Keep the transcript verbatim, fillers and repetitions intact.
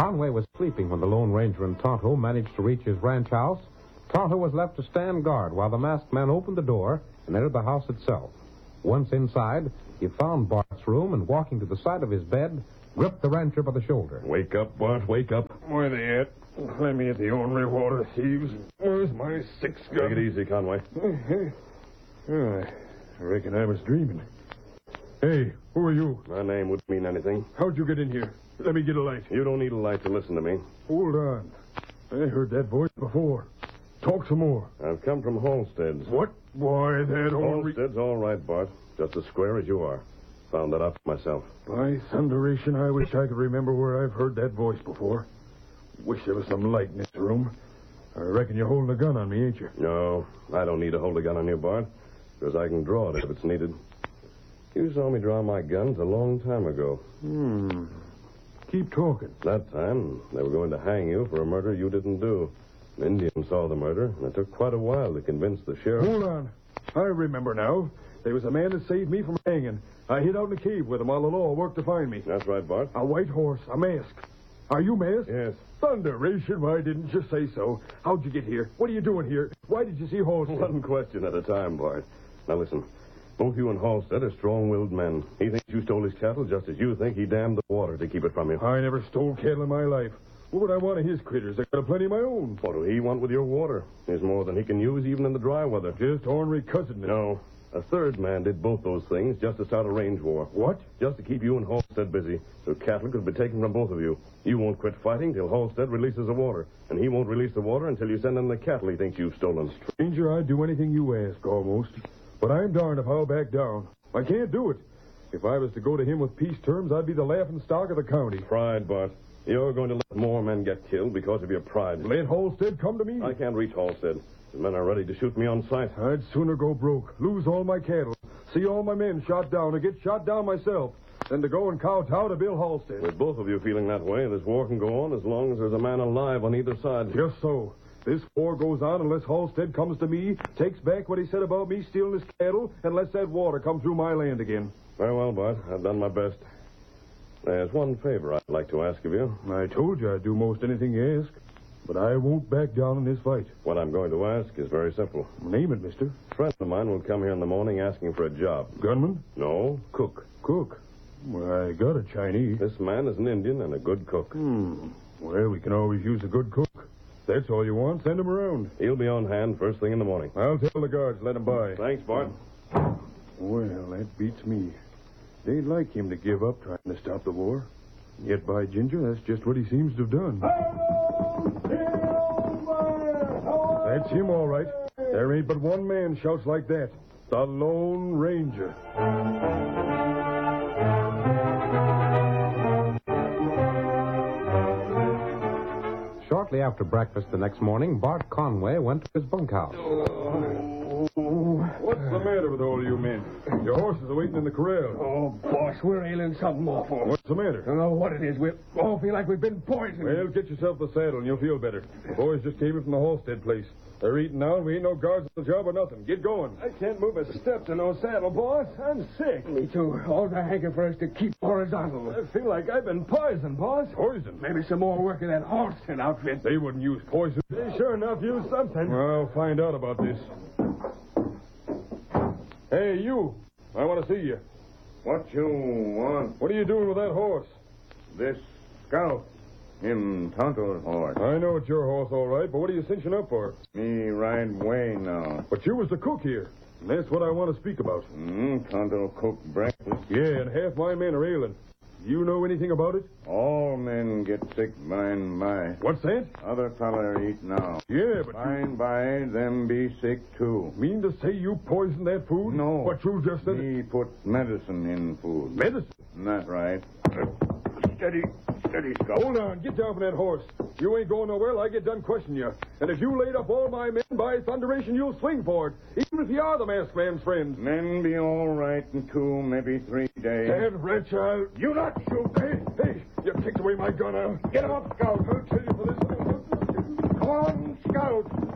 Conway was sleeping when the Lone Ranger and Tonto managed to reach his ranch house. Tonto was left to stand guard while the masked man opened the door and entered the house itself. Once inside, he found Bart's room and, walking to the side of his bed, gripped the rancher by the shoulder. Wake up, Bart, wake up. Where they at? Let me at the ornery water thieves. Where's my six gun? Take it easy, Conway. Oh, I reckon I was dreaming. Hey, who are you? My name wouldn't mean anything. How'd you get in here? Let me get a light. You don't need a light to listen to me. Hold on. I heard that voice before. Talk some more. I've come from Halstead's. What? Why, that old... Halstead's all right, Bart. Just as square as you are. Found that out myself. By thunderation, I wish I could remember where I've heard that voice before. Wish there was some light in this room. I reckon you're holding a gun on me, ain't you? No, I don't need to hold a gun on you, Bart, because I can draw it if it's needed. You saw me draw my guns a long time ago. Hmm. Keep talking. That time, they were going to hang you for a murder you didn't do. An Indian saw the murder, and it took quite a while to convince the sheriff. Hold on. I remember now. There was a man that saved me from hanging. I hid out in the cave with him while the law worked to find me. That's right, Bart. A white horse, a mask. Are you masked? Yes. Thunderation, why didn't you say so? How'd you get here? What are you doing here? Why did you see Halstead? One question at a time, Bart. Now listen. Both you and Halstead are strong-willed men. He thinks you stole his cattle just as you think he dammed the water to keep it from you. I never stole cattle in my life. What would I want of his critters? I got plenty of my own. What do he want with your water? There's more than he can use even in the dry weather. Just ornery cousin. No. A third man did both those things just to start a range war. What? Just to keep you and Halstead busy, so cattle could be taken from both of you. You won't quit fighting till Halstead releases the water, and he won't release the water until you send him the cattle he thinks you've stolen. Stranger, I'd do anything you ask, almost. But I'm darned if I'll back down. I can't do it. If I was to go to him with peace terms, I'd be the laughing stock of the county. Pride, Bart. You're going to let more men get killed because of your pride. Let Halstead come to me? I can't reach Halstead. The men are ready to shoot me on sight. I'd sooner go broke, lose all my cattle, see all my men shot down, or get shot down myself, than to go and kowtow to Bill Halstead. With both of you feeling that way, this war can go on as long as there's a man alive on either side. Just so. This war goes on unless Halstead comes to me, takes back what he said about me stealing his cattle, and lets that water come through my land again. Very well, Bart. I've done my best. There's one favor I'd like to ask of you. I told you I'd do most anything you ask. But I won't back down in this fight. What I'm going to ask is very simple. Name it, mister. A friend of mine will come here in the morning asking for a job. Gunman? No, cook. Cook? Well, I got a Chinese. This man is an Indian and a good cook. Hmm. Well, we can always use a good cook. That's all you want. Send him around. He'll be on hand first thing in the morning. I'll tell the guards. Let him by. Thanks, Bart. Well, that beats me. They'd like him to give up trying to stop the war. Yet, by ginger, that's just what he seems to have done. That's him, all right. There ain't but one man shouts like that. The Lone Ranger. Shortly after breakfast the next morning, Bart Conway went to his bunkhouse. What's the matter with all you men? Your horses are waiting in the corral. Oh, boss, we're ailing something awful. What's the matter? I don't know what it is. We all feel like we've been poisoned. Well, get yourself the saddle and you'll feel better. The boys just came in from the Halstead place. They're eating now, and we ain't no guards on the job or nothing. Get going. I can't move a step to no saddle, boss. I'm sick. Me too. All the hanker for us to keep horizontal. I feel like I've been poisoned, boss. Poison? Maybe some more work in that Halstead outfit. They wouldn't use poison. They sure enough use something. Well, I'll find out about this. Hey, you. I want to see you. What you want? What are you doing with that horse? This scout. Him Tonto's horse. I know it's your horse, all right, but what are you cinching up for? Me ride way now. But you was the cook here. And that's what I want to speak about. Mm, Tonto cooked breakfast. Yeah, and half my men are ailing. You know anything about it? All men get sick by and by. What's that? Other feller eat now. Yeah, but by and by, them be sick too. Mean to say you poisoned that food? No. But you just said Me put medicine in food. Medicine? That's right. Steady, steady, Scout. Hold on, get down from that horse. You ain't going nowhere till I get done questioning you. And if you laid up all my men, by thunderation, you'll swing for it. Even if you are the masked man's friend. Men be all right in two, maybe three days. Stand, red child. You not shoot. Hey, hey, you kicked away my gun now. Get him up, Scout. I'll kill you for this. Come on, Scout.